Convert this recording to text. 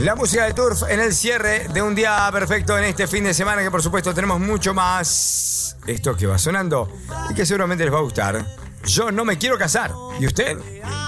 La música de Turf en el cierre de un día perfecto en este fin de semana, que por supuesto tenemos mucho más. Esto que va sonando y que seguramente les va a gustar. Yo no me quiero casar. ¿Y usted?